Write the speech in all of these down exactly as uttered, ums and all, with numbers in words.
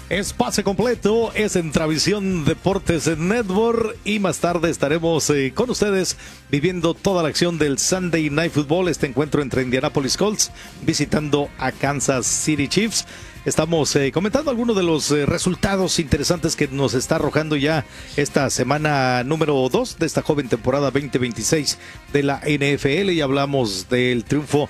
Es pase completo, es en Travisión Deportes Network y más tarde estaremos eh, con ustedes viviendo toda la acción del Sunday Night Football, este encuentro entre Indianapolis Colts visitando a Kansas City Chiefs. Estamos eh, comentando algunos de los eh, resultados interesantes que nos está arrojando ya esta semana número dos de esta joven temporada veinte veintiséis de la N F L y hablamos del triunfo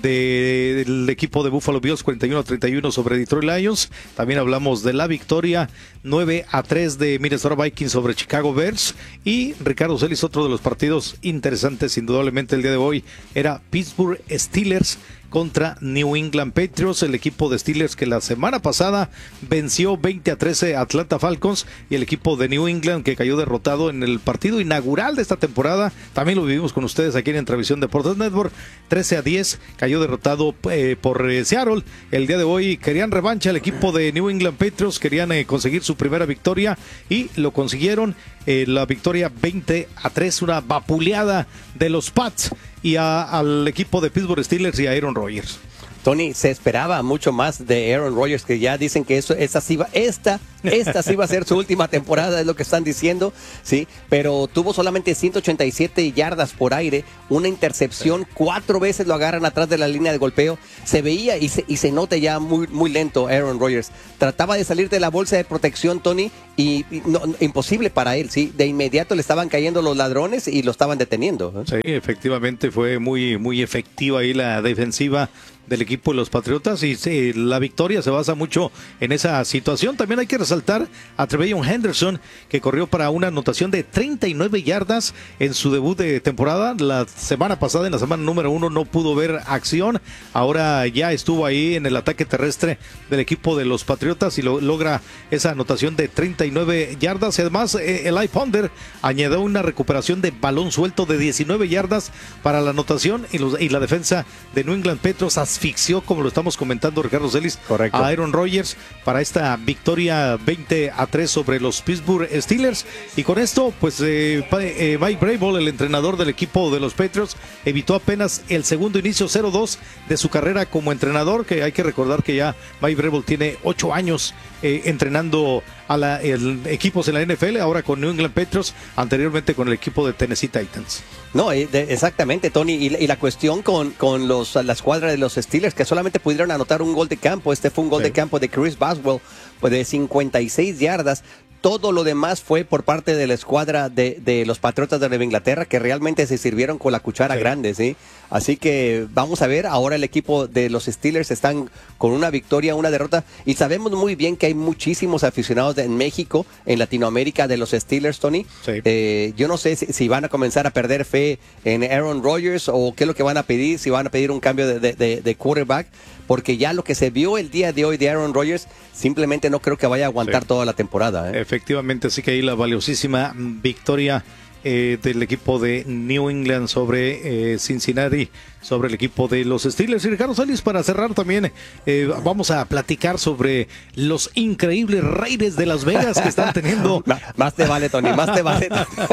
de, del equipo de Buffalo Bills cuarenta y uno a treinta y uno sobre Detroit Lions. También hablamos de la victoria nueve a tres de Minnesota Vikings sobre Chicago Bears. Y Ricardo Celis, otro de los partidos interesantes indudablemente el día de hoy era Pittsburgh Steelers contra New England Patriots, el equipo de Steelers que la semana pasada venció veinte a trece a Atlanta Falcons, y el equipo de New England que cayó derrotado en el partido inaugural de esta temporada. También lo vivimos con ustedes aquí en Travisión Deportes Network. trece a diez cayó derrotado eh, por eh, Seattle. El día de hoy querían revancha el equipo de New England Patriots, querían eh, conseguir su primera victoria y lo consiguieron. Eh, la victoria veinte a tres, una vapuleada de los Pats y a, al equipo de Pittsburgh Steelers y a Aaron Rodgers. Tony, se esperaba mucho más de Aaron Rodgers, que ya dicen que eso, esta sí va, esta, esta sí va a ser su última temporada, es lo que están diciendo, sí, pero tuvo solamente ciento ochenta y siete yardas por aire, una intercepción, cuatro veces lo agarran atrás de la línea de golpeo, se veía y se, y se nota ya muy, muy lento Aaron Rodgers. Trataba de salir de la bolsa de protección, Tony, y, y no, imposible para él, sí, de inmediato le estaban cayendo los ladrones y lo estaban deteniendo. Sí, efectivamente fue muy, muy efectiva ahí la defensiva del equipo de los Patriotas y sí, la victoria se basa mucho en esa situación. También hay que resaltar a Trevelyan Henderson, que corrió para una anotación de treinta y nueve yardas en su debut de temporada. La semana pasada, en la semana número uno, no pudo ver acción. Ahora ya estuvo ahí en el ataque terrestre del equipo de los Patriotas y lo, logra esa anotación de treinta y nueve yardas. Además, eh, Eli Ponder añadió una recuperación de balón suelto de diecinueve yardas para la anotación y, los, y la defensa de New England Patriots asfixió, como lo estamos comentando Ricardo Celis, correcto, a Aaron Rodgers para esta victoria veinte a tres sobre los Pittsburgh Steelers. Y con esto, pues eh, eh, Mike Vrabel, el entrenador del equipo de los Patriots, evitó apenas el segundo inicio cero dos de su carrera como entrenador, que hay que recordar que ya Mike Vrabel tiene ocho años eh, entrenando a la, el, equipos en la N F L, ahora con New England Patriots, anteriormente con el equipo de Tennessee Titans. No, exactamente, Tony, y, y la cuestión con, con los, la escuadra de los Steelers, que solamente pudieron anotar un gol de campo. Este fue un gol sí. de campo de Chris Boswell, pues de cincuenta y seis yardas. Todo lo demás fue por parte de la escuadra de, de los Patriotas de Nueva Inglaterra, que realmente se sirvieron con la cuchara sí. grande, ¿sí? Así que vamos a ver, ahora el equipo de los Steelers están con una victoria, una derrota, y sabemos muy bien que hay muchísimos aficionados de, en México, en Latinoamérica, de los Steelers, Tony. Sí. Eh, yo no sé si, si van a comenzar a perder fe en Aaron Rodgers o qué es lo que van a pedir, si van a pedir un cambio de, de, de, de quarterback, porque ya lo que se vio el día de hoy de Aaron Rodgers simplemente no creo que vaya a aguantar sí. toda la temporada, ¿eh? Efectivamente, así que ahí la valiosísima victoria eh, del equipo de New England sobre eh, Cincinnati, sobre el equipo de los Steelers. Y Ricardo Celis, para cerrar también, eh, vamos a platicar sobre los increíbles Raiders de Las Vegas que están teniendo... más te vale, Tony, más te vale.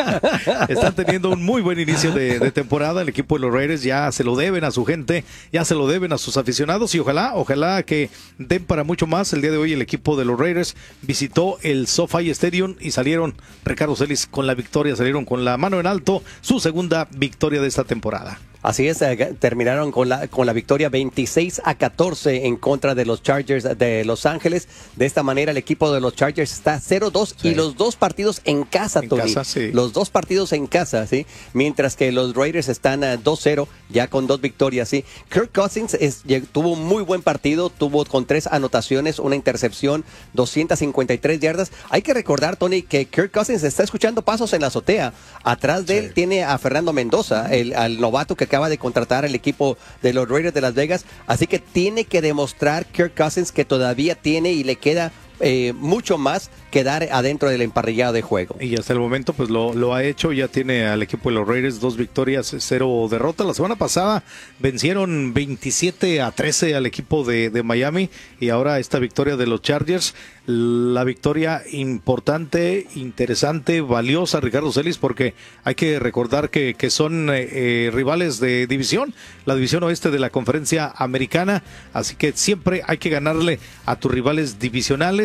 Están teniendo un muy buen inicio de, de temporada. El equipo de los Raiders ya se lo deben a su gente, ya se lo deben a sus aficionados y ojalá, ojalá que den para mucho más. El día de hoy el equipo de los Raiders visitó el SoFi Stadium y salieron, Ricardo Celis, con la victoria, salieron con la mano en alto, su segunda victoria de esta temporada. Así es, eh, terminaron con la con la victoria veintiséis a catorce en contra de los Chargers de Los Ángeles. De esta manera el equipo de los Chargers está cero dos sí. y los dos partidos en casa, en Tony. Casa, sí. Los dos partidos en casa, ¿sí? Mientras que los Raiders están a dos cero, ya con dos victorias, ¿sí? Kirk Cousins es, tuvo un muy buen partido, tuvo con tres anotaciones, una intercepción, doscientas cincuenta y tres yardas. Hay que recordar, Tony, que Kirk Cousins está escuchando pasos en la azotea. Atrás de sí. él tiene a Fernando Mendoza, el al novato que acaba de contratar al equipo de los Raiders de Las Vegas, así que tiene que demostrar Kirk Cousins que todavía tiene y le queda eh, mucho más quedar adentro del emparrillado de juego. Y hasta el momento pues lo, lo ha hecho, ya tiene al equipo de los Raiders dos victorias, cero derrotas. La semana pasada vencieron veintisiete a trece al equipo de, de Miami y ahora esta victoria de los Chargers, la victoria importante, interesante, valiosa, Ricardo Celis, porque hay que recordar que, que son eh, rivales de división, la división oeste de la conferencia americana, así que siempre hay que ganarle a tus rivales divisionales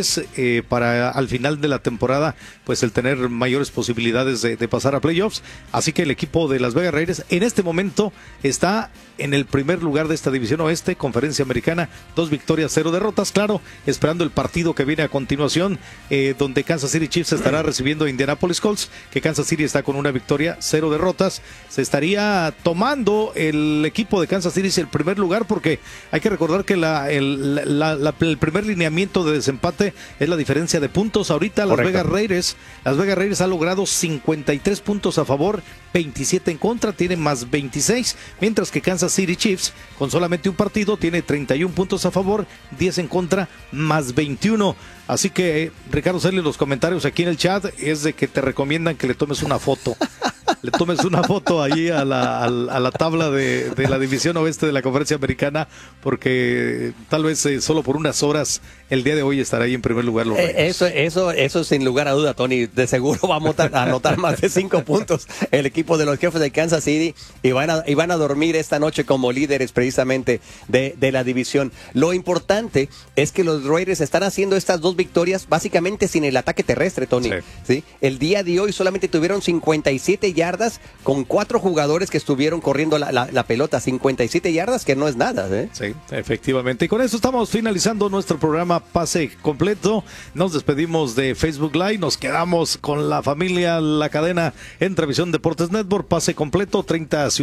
Raiders eh, para al final de la temporada pues el tener mayores posibilidades de, de pasar a playoffs. Así que el equipo de Las Vegas Raiders en este momento está en el primer lugar de esta división oeste, conferencia americana, dos victorias, cero derrotas, claro, esperando el partido que viene a continuación, eh, donde Kansas City Chiefs estará recibiendo a Indianapolis Colts, que Kansas City está con una victoria, cero derrotas. Se estaría tomando el equipo de Kansas City el primer lugar, porque hay que recordar que la, el, la, la, el primer lineamiento de desempate es la diferencia de puntos. Ahorita Las Vegas Raiders, Las Vegas Raiders ha logrado cincuenta y tres puntos a favor, veintisiete en contra, tiene más veintiséis, mientras que Kansas City Chiefs con solamente un partido tiene treinta y uno puntos a favor, diez en contra, más veintiuno. Así que eh, Ricardo Celis, los comentarios aquí en el chat es de que te recomiendan que le tomes una foto. Le tomes una foto ahí a la, a la, a la tabla de, de la división oeste de la conferencia americana, porque tal vez eh, solo por unas horas el día de hoy estará ahí en primer lugar los Reyes. Eso, eso, eso sin lugar a duda, Tony. De seguro va a anotar, a anotar más de cinco puntos el equipo de los Jefes de Kansas City y van a, y van a dormir esta noche como líderes precisamente de, de la división. Lo importante es que los Raiders están haciendo estas dos victorias básicamente sin el ataque terrestre, Tony. Sí. ¿Sí? El día de hoy solamente tuvieron cincuenta y siete yardas con cuatro jugadores que estuvieron corriendo la, la, la pelota. cincuenta y siete yardas, que no es nada, ¿eh? Sí, efectivamente. Y con eso estamos finalizando nuestro programa Pase Completo. Nos despedimos de Facebook Live. Nos quedamos con la familia La Cadena en Televisión Deportes Network. Pase Completo, treinta